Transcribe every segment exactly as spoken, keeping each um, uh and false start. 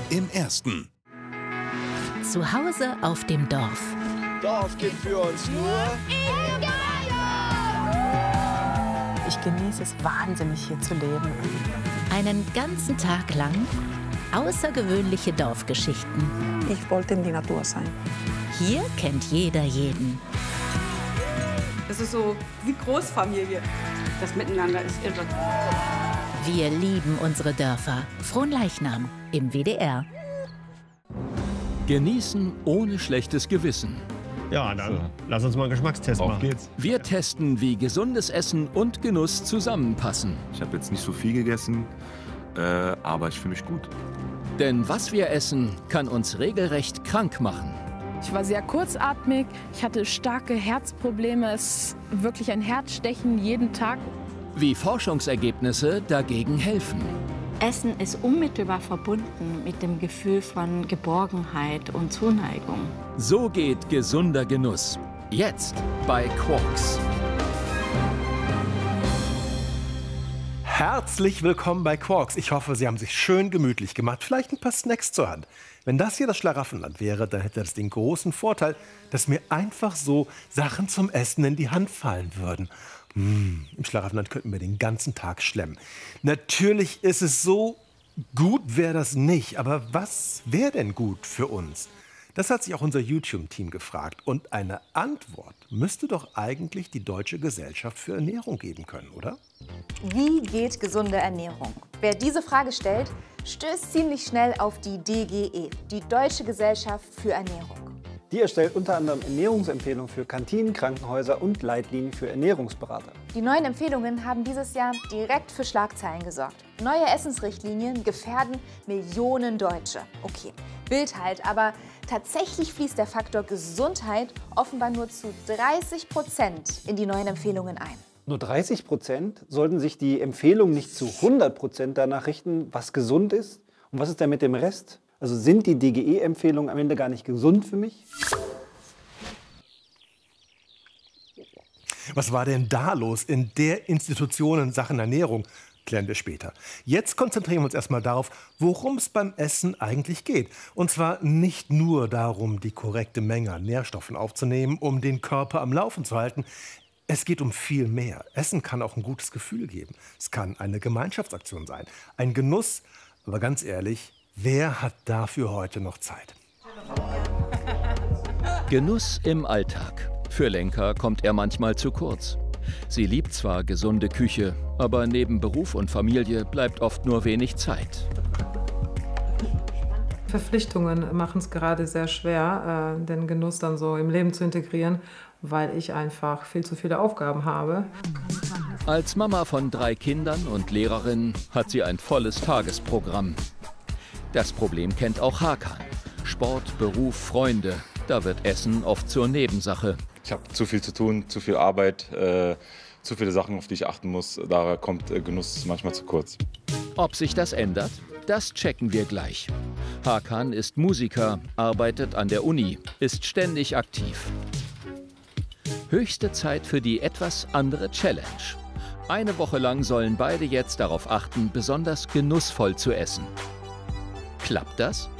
im Ersten. Zu Hause auf dem Dorf. Dorf geht für uns nur. Ich genieße es wahnsinnig, hier zu leben. Einen ganzen Tag lang außergewöhnliche Dorfgeschichten. Ich wollte in die Natur sein. Hier kennt jeder jeden. Es ist so wie Großfamilie. Das Miteinander ist irre. Wir lieben unsere Dörfer. Fronleichnam im W D R. Genießen ohne schlechtes Gewissen. Ja, dann so. Lass uns mal einen Geschmackstest Auf machen. geht's. Wir testen, wie gesundes Essen und Genuss zusammenpassen. Ich habe jetzt nicht so viel gegessen, äh, aber ich fühle mich gut. Denn was wir essen, kann uns regelrecht krank machen. Ich war sehr kurzatmig, ich hatte starke Herzprobleme, es ist wirklich ein Herzstechen jeden Tag. Wie Forschungsergebnisse dagegen helfen. Essen ist unmittelbar verbunden mit dem Gefühl von Geborgenheit und Zuneigung. So geht gesunder Genuss. Jetzt bei Quarks. Herzlich willkommen bei Quarks. Ich hoffe, Sie haben sich schön gemütlich gemacht. Vielleicht ein paar Snacks zur Hand. Wenn das hier das Schlaraffenland wäre, dann hätte das den großen Vorteil, dass mir einfach so Sachen zum Essen in die Hand fallen würden. Mmh, im Schlaraffenland könnten wir den ganzen Tag schlemmen. Natürlich ist es so, gut wäre das nicht. Aber was wäre denn gut für uns? Das hat sich auch unser YouTube-Team gefragt. Und eine Antwort müsste doch eigentlich die Deutsche Gesellschaft für Ernährung geben können, oder? Wie geht gesunde Ernährung? Wer diese Frage stellt, stößt ziemlich schnell auf die D G E, die Deutsche Gesellschaft für Ernährung. Die erstellt unter anderem Ernährungsempfehlungen für Kantinen, Krankenhäuser und Leitlinien für Ernährungsberater. Die neuen Empfehlungen haben dieses Jahr direkt für Schlagzeilen gesorgt. Neue Essensrichtlinien gefährden Millionen Deutsche. Okay, Bild halt, aber tatsächlich fließt der Faktor Gesundheit offenbar nur zu dreißig Prozent in die neuen Empfehlungen ein. Nur dreißig Prozent? Sollten sich die Empfehlungen nicht zu hundert Prozent danach richten, was gesund ist? Und was ist denn mit dem Rest? Also sind die D G E-Empfehlungen am Ende gar nicht gesund für mich? Was war denn da los in der Institution in Sachen Ernährung? Klären wir später. Jetzt konzentrieren wir uns erstmal darauf, worum es beim Essen eigentlich geht. Und zwar nicht nur darum, die korrekte Menge an Nährstoffen aufzunehmen, um den Körper am Laufen zu halten. Es geht um viel mehr. Essen kann auch ein gutes Gefühl geben. Es kann eine Gemeinschaftsaktion sein, ein Genuss. Aber ganz ehrlich, wer hat dafür heute noch Zeit? Genuss im Alltag. Für Lenka kommt er manchmal zu kurz. Sie liebt zwar gesunde Küche, aber neben Beruf und Familie bleibt oft nur wenig Zeit. Verpflichtungen machen es gerade sehr schwer, äh, den Genuss dann so im Leben zu integrieren, weil ich einfach viel zu viele Aufgaben habe. Als Mama von drei Kindern und Lehrerin hat sie ein volles Tagesprogramm. Das Problem kennt auch Hakan. Sport, Beruf, Freunde. Da wird Essen oft zur Nebensache. Ich habe zu viel zu tun, zu viel Arbeit, äh, zu viele Sachen, auf die ich achten muss. Da kommt äh, Genuss manchmal zu kurz. Ob sich das ändert? Das checken wir gleich. Hakan ist Musiker, arbeitet an der Uni, ist ständig aktiv. Höchste Zeit für die etwas andere Challenge. Eine Woche lang sollen beide jetzt darauf achten, besonders genussvoll zu essen. Klappt das?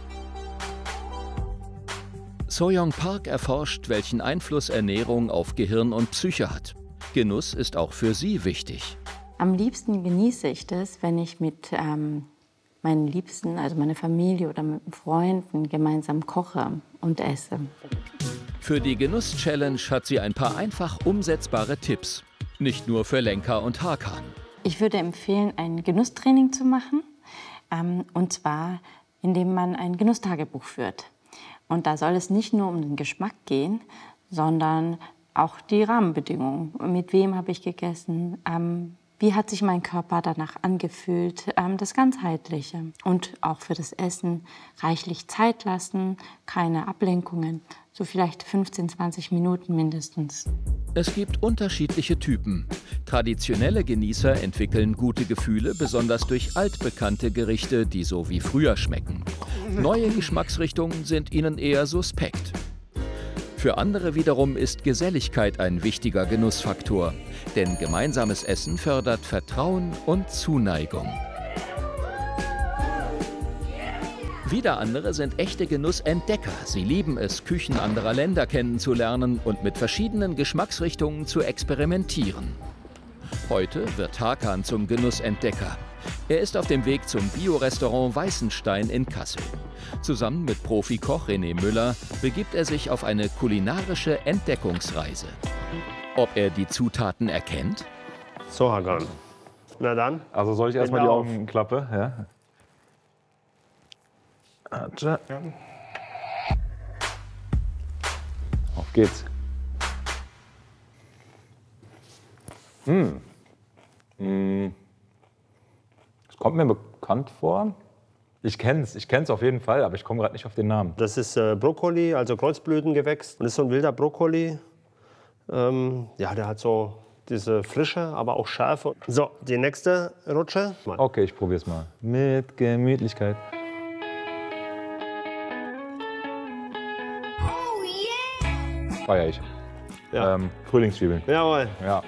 So-Young Park erforscht, welchen Einfluss Ernährung auf Gehirn und Psyche hat. Genuss ist auch für sie wichtig. Am liebsten genieße ich das, wenn ich mit ähm, meinen Liebsten, also meiner Familie oder mit Freunden gemeinsam koche und esse. Für die Genuss-Challenge hat sie ein paar einfach umsetzbare Tipps. Nicht nur für Lenka und Hakan. Ich würde empfehlen, ein Genusstraining zu machen. Ähm, und zwar, indem man ein Genusstagebuch führt. Und da soll es nicht nur um den Geschmack gehen, sondern auch die Rahmenbedingungen. Mit wem habe ich gegessen? Ähm, wie hat sich mein Körper danach angefühlt? Ähm, das Ganzheitliche. Und auch für das Essen reichlich Zeit lassen, keine Ablenkungen. So vielleicht fünfzehn, zwanzig Minuten mindestens. Es gibt unterschiedliche Typen. Traditionelle Genießer entwickeln gute Gefühle, besonders durch altbekannte Gerichte, die so wie früher schmecken. Neue Geschmacksrichtungen sind ihnen eher suspekt. Für andere wiederum ist Geselligkeit ein wichtiger Genussfaktor. Denn gemeinsames Essen fördert Vertrauen und Zuneigung. Wieder andere sind echte Genussentdecker. Sie lieben es, Küchen anderer Länder kennenzulernen und mit verschiedenen Geschmacksrichtungen zu experimentieren. Heute wird Hakan zum Genussentdecker. Er ist auf dem Weg zum Bio-Restaurant Weißenstein in Kassel. Zusammen mit Profikoch René Müller begibt er sich auf eine kulinarische Entdeckungsreise. Ob er die Zutaten erkennt? So, Hakan. Na dann. Also soll ich erstmal die Augen klappe? Ja. Ja. Auf geht's. Hm. Hm. Das kommt mir bekannt vor. Ich kenn's, ich kenn's auf jeden Fall, aber ich komme gerade nicht auf den Namen. Das ist äh, Brokkoli, also Kreuzblütengewächs. Und das ist so ein wilder Brokkoli. Ähm, ja, der hat so diese Frische, aber auch Schärfe. So, die nächste Rutsche. Okay, ich probier's mal. Mit Gemütlichkeit. Feier ich. Ja. Ähm, Frühlingszwiebeln. Jawohl. Ja.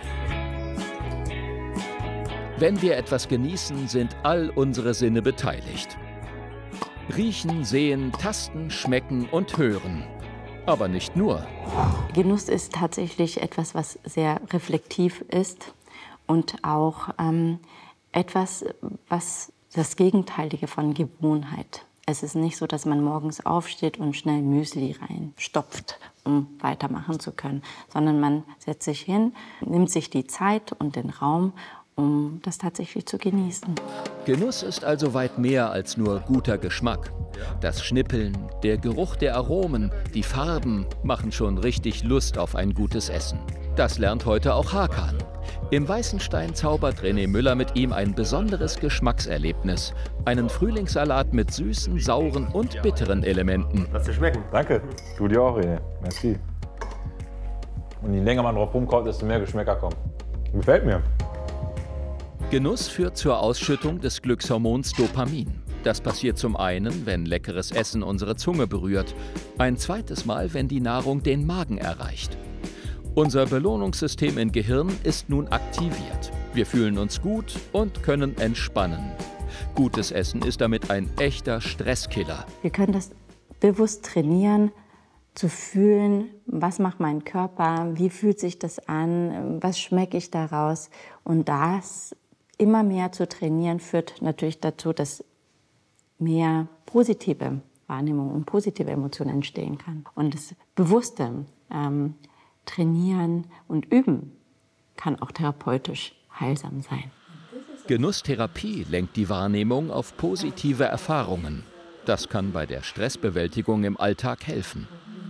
Wenn wir etwas genießen, sind all unsere Sinne beteiligt. Riechen, sehen, tasten, schmecken und hören. Aber nicht nur. Genuss ist tatsächlich etwas, was sehr reflektiv ist und auch ähm, etwas, was das Gegenteilige von Gewohnheit. Es ist nicht so, dass man morgens aufsteht und schnell Müsli reinstopft, um weitermachen zu können, sondern man setzt sich hin, nimmt sich die Zeit und den Raum, um das tatsächlich zu genießen. Genuss ist also weit mehr als nur guter Geschmack. Das Schnippeln, der Geruch der Aromen, die Farben machen schon richtig Lust auf ein gutes Essen. Das lernt heute auch Hakan. Im Weißenstein zaubert René Müller mit ihm ein besonderes Geschmackserlebnis. Einen Frühlingssalat mit süßen, sauren und bitteren Elementen. Lass dir schmecken. Danke. Du dir auch, René. Merci. Und je länger man drauf rumkaut, desto mehr Geschmäcker kommen. Gefällt mir. Genuss führt zur Ausschüttung des Glückshormons Dopamin. Das passiert zum einen, wenn leckeres Essen unsere Zunge berührt. Ein zweites Mal, wenn die Nahrung den Magen erreicht. Unser Belohnungssystem im Gehirn ist nun aktiviert. Wir fühlen uns gut und können entspannen. Gutes Essen ist damit ein echter Stresskiller. Wir können das bewusst trainieren, zu fühlen, was macht mein Körper, wie fühlt sich das an, was schmecke ich daraus. Und das immer mehr zu trainieren, führt natürlich dazu, dass mehr positive Wahrnehmung und positive Emotionen entstehen kann. Und das bewusste ähm, Trainieren und Üben kann auch therapeutisch heilsam sein. Genusstherapie lenkt die Wahrnehmung auf positive Erfahrungen. Das kann bei der Stressbewältigung im Alltag helfen.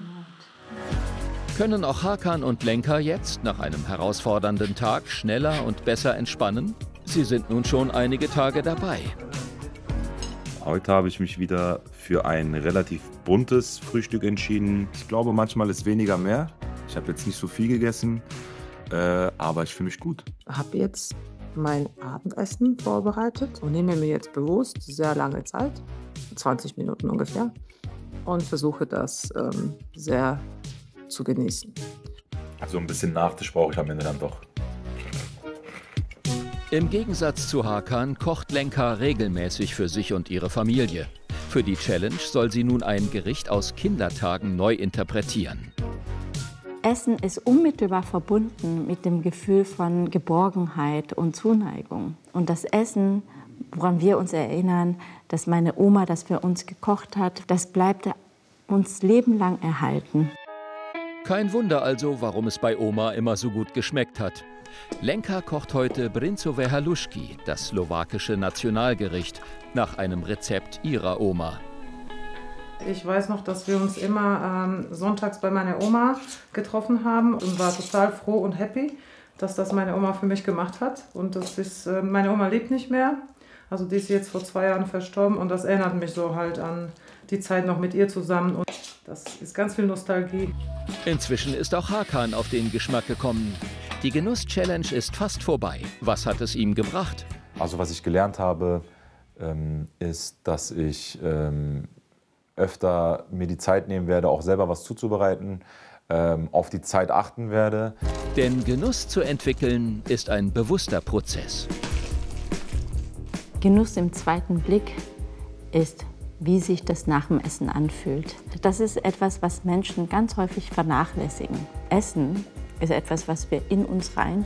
Können auch Hakan und Lenka jetzt nach einem herausfordernden Tag schneller und besser entspannen? Sie sind nun schon einige Tage dabei. Heute habe ich mich wieder für ein relativ buntes Frühstück entschieden. Ich glaube, manchmal ist weniger mehr. Ich habe jetzt nicht so viel gegessen, äh, aber ich fühle mich gut. Ich habe jetzt mein Abendessen vorbereitet und nehme mir jetzt bewusst sehr lange Zeit, zwanzig Minuten ungefähr, und versuche das ähm, sehr zu genießen. Also ein bisschen Nachtisch brauche ich am Ende dann doch. Im Gegensatz zu Hakan kocht Lenka regelmäßig für sich und ihre Familie. Für die Challenge soll sie nun ein Gericht aus Kindertagen neu interpretieren. Essen ist unmittelbar verbunden mit dem Gefühl von Geborgenheit und Zuneigung. Und das Essen, woran wir uns erinnern, dass meine Oma das für uns gekocht hat, das bleibt uns lebenlang erhalten. Kein Wunder also, warum es bei Oma immer so gut geschmeckt hat. Lenka kocht heute Brinzové halušky, das slowakische Nationalgericht, nach einem Rezept ihrer Oma. Ich weiß noch, dass wir uns immer ähm, sonntags bei meiner Oma getroffen haben und war total froh und happy, dass das meine Oma für mich gemacht hat. Und das ist, äh, meine Oma lebt nicht mehr, also die ist jetzt vor zwei Jahren verstorben und das erinnert mich so halt an die Zeit noch mit ihr zusammen. Und das ist ganz viel Nostalgie. Inzwischen ist auch Hakan auf den Geschmack gekommen. Die Genuss-Challenge ist fast vorbei. Was hat es ihm gebracht? Also was ich gelernt habe, ähm, ist, dass ich ähm, öfter mir die Zeit nehmen werde, auch selber was zuzubereiten, ähm, auf die Zeit achten werde. Denn Genuss zu entwickeln ist ein bewusster Prozess. Genuss im zweiten Blick ist wie sich das nach dem Essen anfühlt. Das ist etwas, was Menschen ganz häufig vernachlässigen. Essen ist etwas, was wir in uns rein